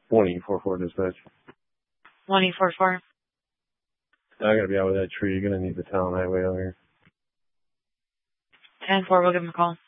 1-844 dispatch. 1-844. I gotta be out with that tree. You're gonna need the town highway out here. 10-4, we'll give him a call.